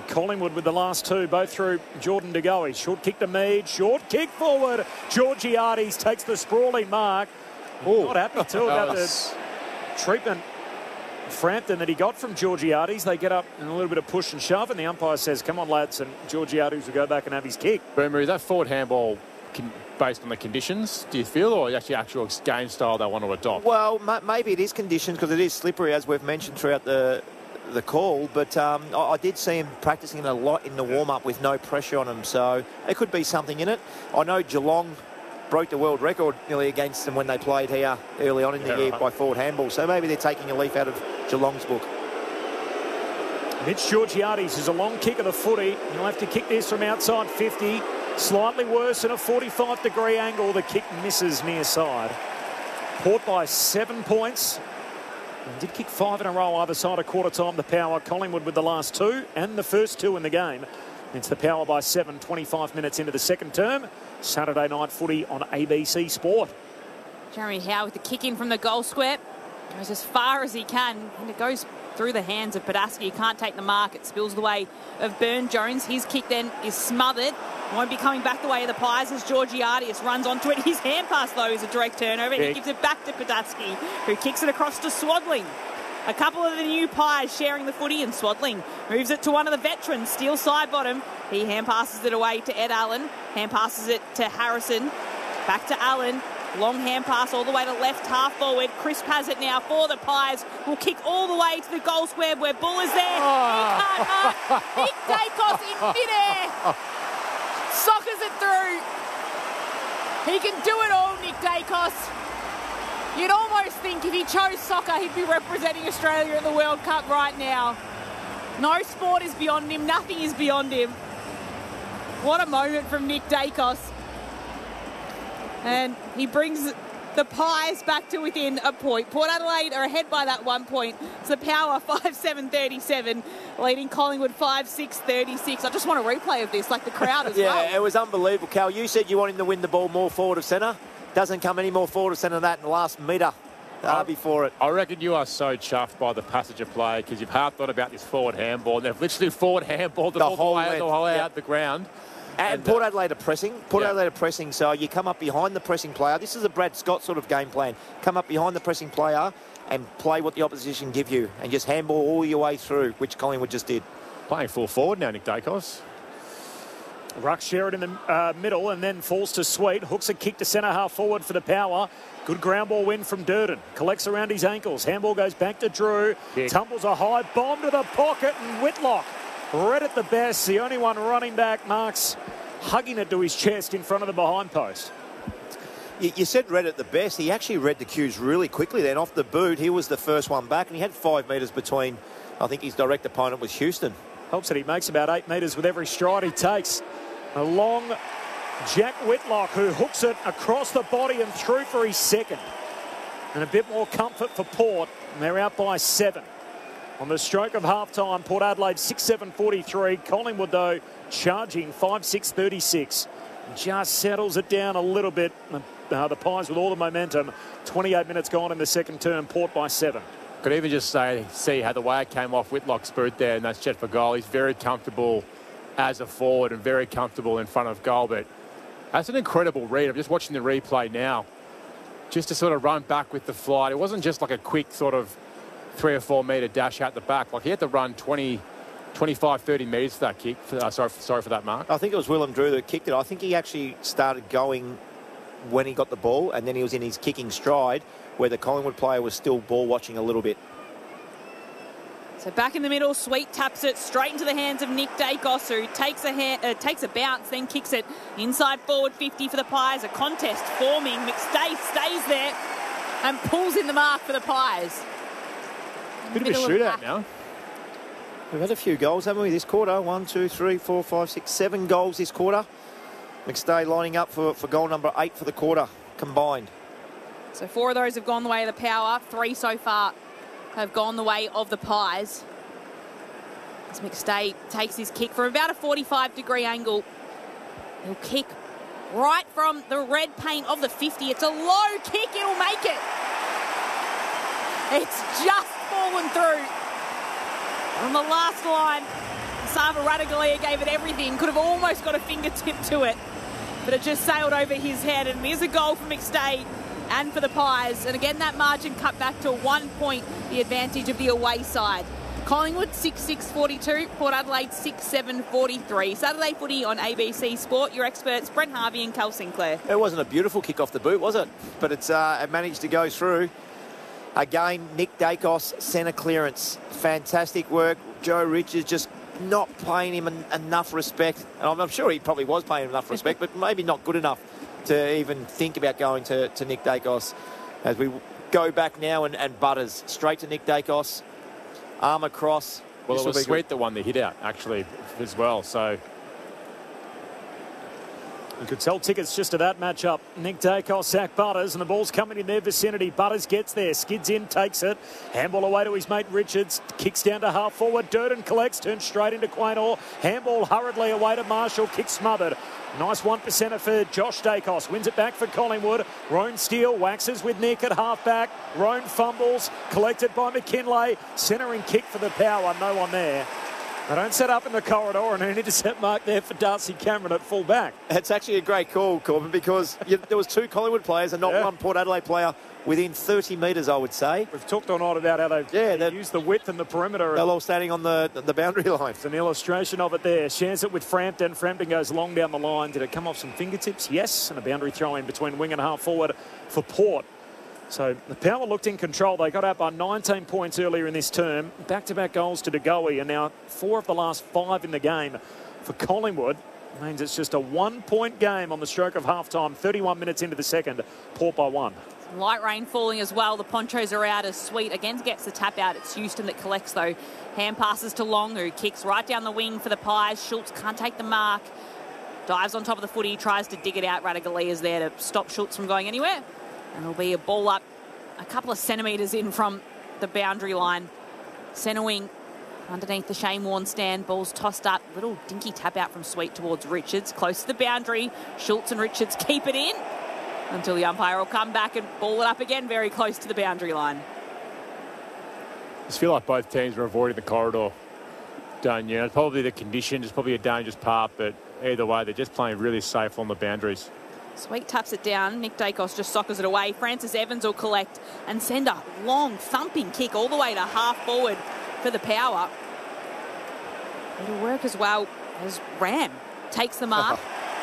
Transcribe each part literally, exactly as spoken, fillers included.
Collingwood with the last two, both through Jordan De Goey. Short kick to Mead, short kick forward. Georgiades takes the sprawling mark. Ooh. Not happy too about the treatment Frampton that he got from Georgiades. They get up in a little bit of push and shove, and the umpire says, come on, lads, and Georgiades will go back and have his kick. Boomer, is that forward handball can, based on the conditions, do you feel, or actually actual game style they want to adopt? Well, maybe it is conditions because it is slippery, as we've mentioned throughout the the call, but um, I, I did see him practicing a lot in the warm-up with no pressure on him, so there could be something in it. I know Geelong broke the world record nearly against them when they played here early on in the yeah, year right. by forward handball, so maybe they're taking a leaf out of Geelong's book. Mitch Georgiades is a long kick of the footy. He'll have to kick this from outside fifty. Slightly worse than a forty-five degree angle. The kick misses near side. Port by seven points. And did kick five in a row either side of quarter time. The Power. Collingwood with the last two and the first two in the game. It's the Power by seven, twenty-five minutes into the second term. Saturday night footy on A B C Sport. Jeremy Howe with the kick in from the goal square. Goes as far as he can, and it goes through the hands of Padaski. He can't take the mark. It spills the way of Burne-Jones. His kick then is smothered. Won't be coming back the way of the Pies as Georgiades runs onto it. His hand pass, though, is a direct turnover. And he gives it back to Padaski, who kicks it across to Swadling. A couple of the new Pies sharing the footy, and Swadling moves it to one of the veterans, Steele side bottom. He hand passes it away to Ed Allen. Hand passes it to Harrison. Back to Allen. Long hand pass all the way to left half forward. Crisp has it now for the Pies. Will kick all the way to the goal square where Bull is there. Oh. He can't mark. Nick Dacos in midair. Soccers it through. He can do it all, Nick Dacos. You'd almost think if he chose soccer, he'd be representing Australia at the World Cup right now. No sport is beyond him. Nothing is beyond him. What a moment from Nick Dacos. And he brings the Pies back to within a point. Port Adelaide are ahead by that one point. It's the Power five seven thirty-seven, leading Collingwood five six thirty-six. I just want a replay of this, like the crowd as yeah, well. Yeah, it was unbelievable, Cal. You said you want him to win the ball more forward of centre. Doesn't come any more forward of centre than that in the last metre uh, before it. I reckon you are so chuffed by the passage of play because you've half thought about this forward handball. And they've literally forward handballed the, the whole way, the whole way yep. out the ground. And, and Port Adelaide are pressing. Port yeah. Adelaide are pressing, so you come up behind the pressing player. This is a Brad Scott sort of game plan. Come up behind the pressing player and play what the opposition give you and just handball all your way through, which Collingwood just did. Playing full forward now, Nick Dacos. Ruck Sherrod in the uh, middle and then falls to Sweet. Hooks a kick to centre half forward for the Power. Good ground ball win from Durden. Collects around his ankles. Handball goes back to Drew. Kick. Tumbles a high bomb to the pocket, and Whitlock, red at the best, the only one running back. Marks hugging it to his chest in front of the behind post. You, you said red at the best. He actually read the cues really quickly then. Off the boot, he was the first one back, and he had five metres between, I think his direct opponent was Houston. Helps that he makes about eight metres with every stride he takes. A long Jack Whitlock, who hooks it across the body and through for his second. And a bit more comfort for Port, and they're out by seven. On the stroke of half-time, Port Adelaide six seven forty-three. Collingwood, though, charging five six thirty-six. Just settles it down a little bit. Uh, the Pies with all the momentum. twenty-eight minutes gone in the second term. Port by seven. Could even just say, see how the way it came off Whitlock's boot there, and that's Jet for goal. He's very comfortable as a forward and very comfortable in front of goal. But that's an incredible read. I'm just watching the replay now. Just to sort of run back with the flight. It wasn't just like a quick sort of three or four metre dash out the back. Like he had to run twenty, twenty-five, thirty metres for that kick. Uh, sorry, for, sorry for that mark. I think it was Willem Drew that kicked it. I think he actually started going when he got the ball, and then he was in his kicking stride where the Collingwood player was still ball watching a little bit. So back in the middle, Sweet taps it straight into the hands of Nick Dacos, who takes a, hand, uh, takes a bounce, then kicks it inside forward fifty for the Pies. A contest forming. McStay stays there and pulls in the mark for the Pies. Bit of a shootout now. We've had a few goals, haven't we, this quarter? One, two, three, four, five, six, seven goals this quarter. McStay lining up for, for goal number eight for the quarter combined. So four of those have gone the way of the Power. Three so far have gone the way of the Pies. As McStay takes his kick from about a forty-five degree angle. He'll kick right from the red paint of the fifty. It's a low kick. It'll make it. It's just fallen through. On the last line, Sava Ratugolea gave it everything. Could have almost got a fingertip to it, but it just sailed over his head. And here's a goal for McStay and for the Pies. And again, that margin cut back to one point, the advantage of the away side. Collingwood six six forty-two, Port Adelaide six seven forty-three. Saturday footy on A B C Sport. Your experts, Brent Harvey and Cal Sinclair. It wasn't a beautiful kick off the boot, was it? But it's uh, it managed to go through. Again, Nick Dacos, centre clearance. Fantastic work. Joe Richards just not paying him en enough respect. And I'm, I'm sure he probably was paying him enough respect, but maybe not good enough to even think about going to, to Nick Dacos. As we go back now and, and Butters straight to Nick Dacos. Arm across. Well, this it was Sweet good. The one that hit out, actually, as well. So you could sell tickets just to that matchup. Nick Dacos, Zach Butters, and the ball's coming in their vicinity. Butters gets there, skids in, takes it. Handball away to his mate Richards. Kicks down to half forward. Durden collects, turns straight into Quaynor. Handball hurriedly away to Marshall. Kick smothered. Nice one percenter for Josh Dacos. Wins it back for Collingwood. Roan Steele waxes with Nick at halfback. Roan fumbles. Collected by McKinlay. Centering kick for the Power. No one there. They don't set up in the corridor, and an intercept mark there for Darcy Cameron at full back. It's actually a great call, Corbin, because you, there was two Collingwood players and not yeah. one Port Adelaide player within thirty metres, I would say. We've talked all night about how they've yeah, they used the width and the perimeter. They're all standing on the, the boundary line. It's an illustration of it there. Shares it with Frampton. Frampton goes long down the line. Did it come off some fingertips? Yes. And a boundary throw in between wing and half forward for Port. So the Power looked in control. They got out by nineteen points earlier in this term. Back-to-back goals to De Goey, and now four of the last five in the game for Collingwood. Means it's just a one-point game on the stroke of half-time. thirty-one minutes into the second. Port by one. Light rain falling as well. The ponchos are out as Sweet again gets the tap out. It's Houston that collects though. Hand passes to Long, who kicks right down the wing for the Pies. Schultz can't take the mark. Dives on top of the footy, tries to dig it out. Ratugolea there to stop Schultz from going anywhere. And it'll be a ball up a couple of centimetres in from the boundary line. Centre wing underneath the Shane Warne stand. Ball's tossed up. Little dinky tap out from Sweet towards Richards. Close to the boundary. Schultz and Richards keep it in until the umpire will come back and ball it up again very close to the boundary line. I just feel like both teams were avoiding the corridor. Done, yeah. It's probably the conditions. It's probably a dangerous part, but either way, they're just playing really safe on the boundaries. Sweet taps it down. Nick Dacos just soccers it away. Francis Evans will collect and send a long thumping kick all the way to half forward for the Power. It'll work as well as Ram takes the mark.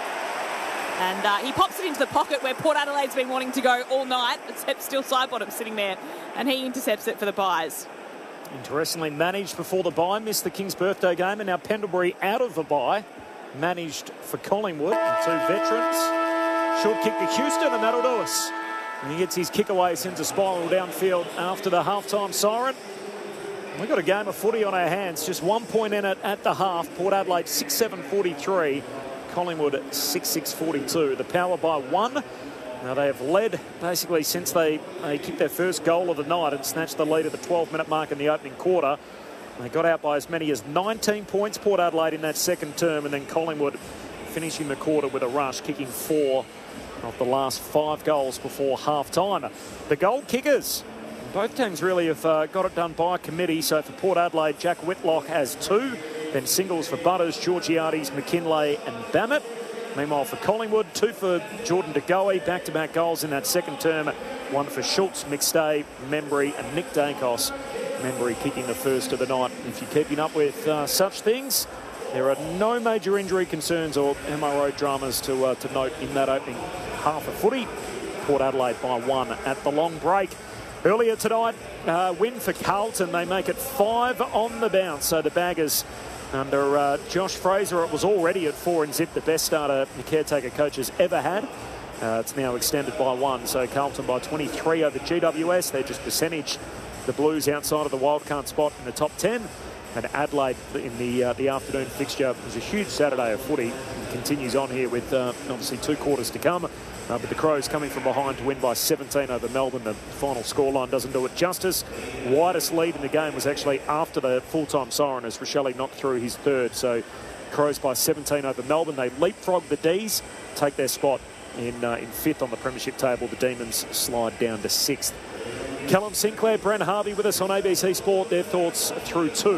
And uh, he pops it into the pocket where Port Adelaide's been wanting to go all night, except still Sidebottom sitting there. And he intercepts it for the Pies. Interestingly managed before the bye. Missed the King's birthday game, and now Pendlebury out of the bye. Managed for Collingwood, the two veterans. Short kick to Houston, and that'll do us. And he gets his kick away, sends a spiral downfield after the halftime siren. We've got a game of footy on our hands. Just one point in it at the half. Port Adelaide six seven forty-three. Collingwood six six forty-two. The Power by one. Now they have led basically since they, they kicked their first goal of the night and snatched the lead at the twelve minute mark in the opening quarter. They got out by as many as nineteen points, Port Adelaide, in that second term, and then Collingwood finishing the quarter with a rush, kicking four of the last five goals before half-time. The goal kickers. Both teams really have uh, got it done by committee. So for Port Adelaide, Jack Whitlock has two. Then singles for Butters, Georgiades, McKinlay and Bammett. Meanwhile for Collingwood, two for Jordan De Goey. Back-to-back goals in that second term. One for Schultz, McStay, Membry and Nick Dacos. Membry kicking the first of the night. If you're keeping up with uh, such things, there are no major injury concerns or M R O dramas to, uh, to note in that opening half of footy. Port Adelaide by one at the long break. Earlier tonight, uh, win for Carlton. They make it five on the bounce. So the Baggers, under uh, Josh Fraser, it was already at four and zip, the best starter the caretaker coach has ever had. Uh, it's now extended by one. So Carlton by twenty-three over G W S. They just percentage the Blues outside of the wildcard spot in the top ten. And Adelaide in the uh, the afternoon fixture was a huge Saturday of footy. It continues on here with uh, obviously two quarters to come. Uh, but the Crows coming from behind to win by seventeen over Melbourne. The final scoreline doesn't do it justice. Widest lead in the game was actually after the full-time siren as Rochelle knocked through his third. So Crows by seventeen over Melbourne. They leapfrog the D's, take their spot in, uh, in fifth on the premiership table. The Demons slide down to sixth. Callum Sinclair, Brent Harvey with us on A B C Sport. Their thoughts through two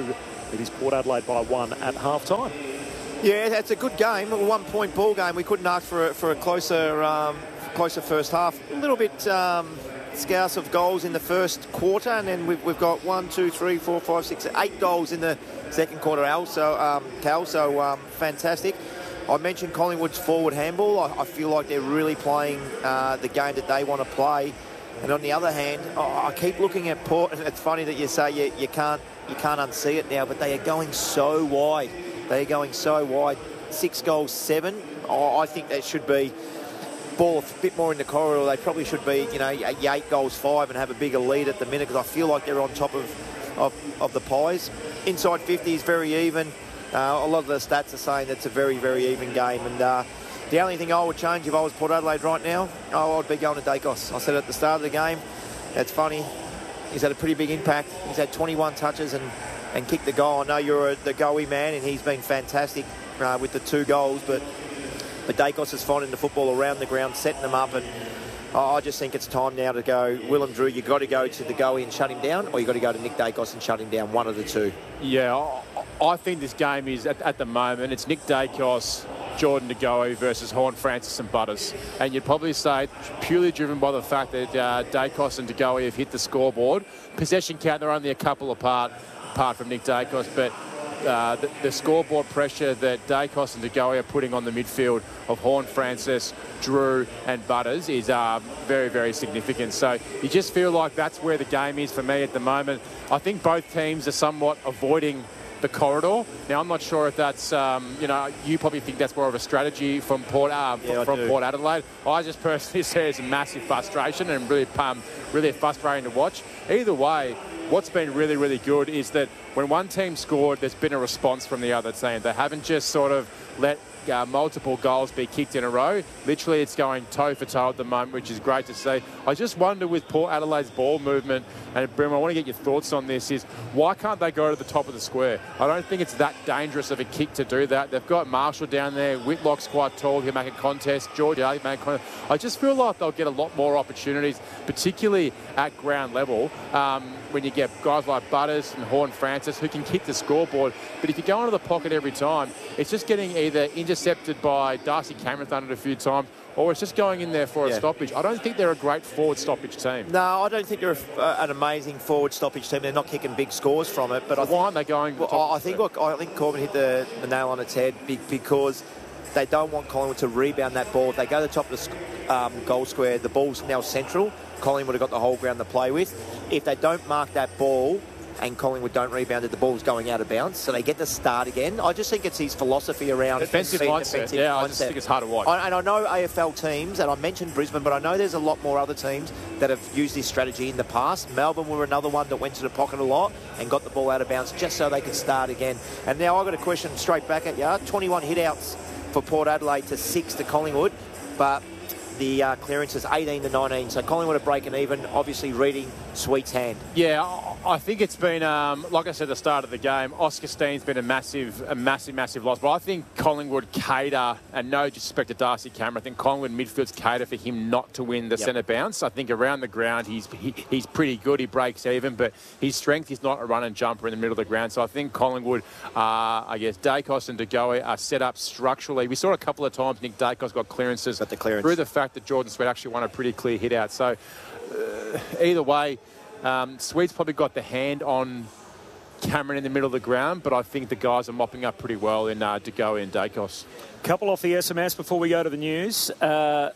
It is Port Adelaide by one at half-time. Yeah, that's a good game, a one-point ball game. We couldn't ask for a, for a closer um, closer first half. A little bit um, scarce of goals in the first quarter, and then we've, we've got one, two, three, four, five, six, eight goals in the second quarter, Al. So, um, Cal, so um, fantastic. I mentioned Collingwood's forward handball. I, I feel like they're really playing uh, the game that they want to play. And on the other hand, I, I keep looking at Port, and it's funny that you say you, you can't you can't unsee it now, but they are going so wide. They are going so wide. Six goals, seven. Oh, I think that should be ball a bit more in the corridor. They probably should be, you know, eight goals, five, and have a bigger lead at the minute, because I feel like they're on top of, of, of the pies. Inside fifty is very even. Uh, a lot of the stats are saying it's a very, very even game. And uh, the only thing I would change if I was Port Adelaide right now, oh, I'd be going to Daicos. I said at the start of the game, it's funny, he's had a pretty big impact. He's had twenty-one touches and and kick the goal. I know you're a, the goalie man, and he's been fantastic uh, with the two goals, but but Daicos is finding the football around the ground, setting them up, and oh, I just think it's time now to go. Willem Drew, you've got to go to the goalie and shut him down, or you've got to go to Nick Daicos and shut him down, one of the two. Yeah, I, I think this game is, at, at the moment, it's Nick Daicos, Jordan De Goey versus Horne-Francis and Butters. And you'd probably say purely driven by the fact that uh, Daicos and De Goey have hit the scoreboard. Possession count, they're only a couple apart, apart from Nick Daicos, but uh, the, the scoreboard pressure that Daicos and De Goey are putting on the midfield of Horne-Francis, Drew and Butters is um, very, very significant. So you just feel like that's where the game is for me at the moment. I think both teams are somewhat avoiding the corridor. Now, I'm not sure if that's, um, you know, you probably think that's more of a strategy from Port uh, yeah, from Port Adelaide. I just personally see it's a massive frustration and really, um, really frustrating to watch. Either way, what's been really, really good is that when one team scored, there's been a response from the other team. They haven't just sort of let uh, multiple goals be kicked in a row. Literally, it's going toe for toe at the moment, which is great to see. I just wonder with Port Adelaide's ball movement, and Brim, I want to get your thoughts on this, is why can't they go to the top of the square? I don't think it's that dangerous of a kick to do that. They've got Marshall down there. Whitlock's quite tall. He'll make a contest. George Ali make a contest. I just feel like they'll get a lot more opportunities, particularly at ground level, um, when you get guys like Butters and Horne-Francis who can kick the scoreboard. But if you go into the pocket every time, it's just getting either intercepted by Darcy Cameron, done it a few times, or it's just going in there for a yeah. stoppage. I don't think they're a great forward stoppage team. No, I don't think they're a, uh, an amazing forward stoppage team. They're not kicking big scores from it. But so I why think, aren't they going? Well, I think look, I think Corbin hit the, the nail on its head because they don't want Collingwood to rebound that ball. If they go to the top of the um, goal square, the ball's now central. Collingwood have got the whole ground to play with. If they don't mark that ball and Collingwood don't rebound it, the ball's going out of bounds, so they get to start again. I just think it's his philosophy around defensive mindset. Defensive yeah, mindset. I just think it's hard to watch. I, and I know A F L teams, and I mentioned Brisbane, but I know there's a lot more other teams that have used this strategy in the past. Melbourne were another one that went to the pocket a lot and got the ball out of bounds just so they could start again. And now I've got a question straight back at you. twenty-one hit-outs for Port Adelaide to six to Collingwood, but the uh, clearance is eighteen to nineteen, so Collingwood are breaking even, obviously reading Sweet's hand. Yeah, I think it's been, um, like I said at the start of the game, Oscar Steen's been a massive, a massive, massive loss. But I think Collingwood cater, and no disrespect to Darcy Cameron, I think Collingwood midfield's cater for him not to win the yep. centre bounce. I think around the ground he's he, he's pretty good. He breaks even, but his strength is not a run and jumper in the middle of the ground. So I think Collingwood, uh, I guess, Daicos and De Goey are set up structurally. We saw a couple of times Nick Daicos got clearances got the clearance. through the fact that Jordan Sweet actually won a pretty clear hit out. So uh, either way, um, Sweet's probably got the hand on Cameron in the middle of the ground, but I think the guys are mopping up pretty well in uh, De Goey and Daicos. Couple off the S M S before we go to the news. Uh,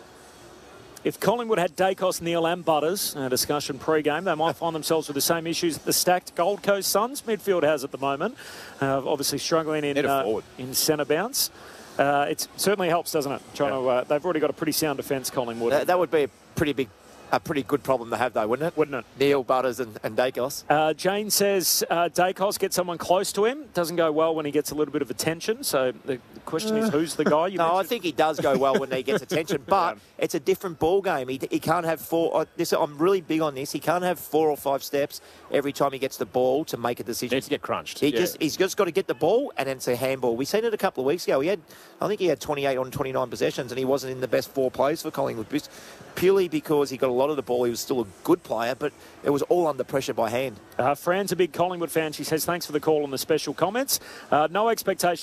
if Collingwood had Daicos, Neil and Butters, a discussion pre-game, they might find themselves with the same issues that the stacked Gold Coast Suns midfield has at the moment. Uh, obviously struggling in, uh, in centre bounce. Uh, it certainly helps, doesn't it? Trying yeah. to, uh, they've already got a pretty sound defence, Collingwood. That, that would be a pretty big, a pretty good problem to have, though, wouldn't it? Wouldn't it? Neil, Butters, and, and Daicos. Uh, Jane says uh, Daicos gets someone close to him. Doesn't go well when he gets a little bit of attention. So the question is, who's the guy? You no, mentioned? I think he does go well when he gets attention, but yeah. it's a different ball game. He, he can't have four. Uh, this, I'm really big on this. He can't have four or five steps every time he gets the ball to make a decision. He needs to get crunched. He yeah. just he's just got to get the ball, and then it's a handball. We seen it a couple of weeks ago. He had, I think he had twenty-eight on twenty-nine possessions, and he wasn't in the best four plays for Collingwood, purely because he got a lot lot of the ball. He was still a good player, but it was all under pressure by hand. Uh, Fran's a big Collingwood fan. She says, thanks for the call and the special comments. Uh, no expectation